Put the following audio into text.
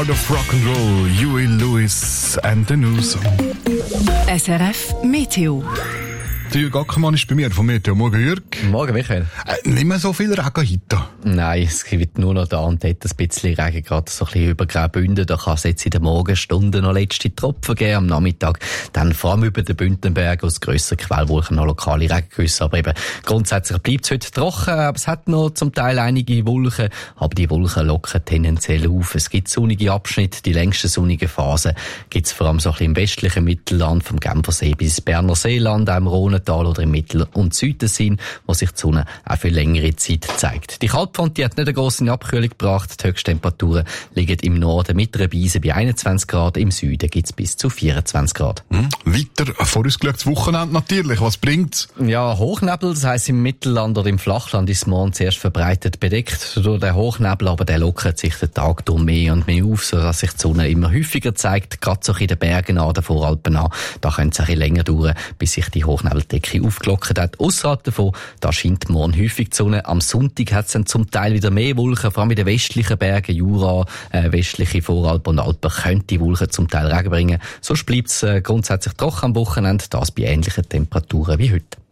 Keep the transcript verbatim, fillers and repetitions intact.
Art of Rock'n'Roll, Huey Lewis and the News. S R F Meteo. Der Jürg Ackermann ist bei mir vom Meteo. Morgen, Jürg. Morgen, Michael. Äh, nicht mehr so viel Regen heute. Nein, es gibt nur noch da und dort ein bisschen Regen, gerade so ein bisschen über Graubünden. Da kann es jetzt in den Morgenstunden noch letzte Tropfen geben. Am Nachmittag dann vor allem über den Bündnerberg aus grösseren Quellwolken noch lokale Regengüsse. Aber eben grundsätzlich bleibt es heute trocken, aber es hat noch zum Teil einige Wolken. Aber die Wolken locken tendenziell auf. Es gibt sonnige Abschnitte. Die längsten sonnigen Phasen gibt es vor allem so ein bisschen im westlichen Mittelland, vom Genfersee bis Berner Seeland, auch im Rhone oder im Mittel- und Südensinn, wo sich die Sonne auch für längere Zeit zeigt. Die Kaltfront die hat nicht eine grosse Abkühlung gebracht. Die Höchsttemperaturen liegen im Norden mit einer Beise bei einundzwanzig Grad, im Süden gibt es bis zu vierundzwanzig Grad. Hm, weiter vorausgeschautes Wochenende natürlich. Was bringt's? Ja, Hochnebel, das heisst im Mittelland oder im Flachland ist morgen zuerst verbreitet bedeckt durch den Hochnebel, aber der lockert sich den Tag durch mehr und mehr auf, sodass sich die Sonne immer häufiger zeigt, gerade so in den Bergen an, den Voralpen an. Da könnte es ein bisschen länger dauern, bis sich die Hochnebel Decke aufgelockt hat. Ausserhalb davon, da scheint morgen häufig die Sonne. Am Sonntag hat es dann zum Teil wieder mehr Wolken, vor allem in den westlichen Bergen, Jura, äh, westliche Voralpen und Alpen, könnte die Wolken zum Teil Regen bringen. Sonst bleibt es äh, grundsätzlich trocken am Wochenende, das bei ähnlichen Temperaturen wie heute.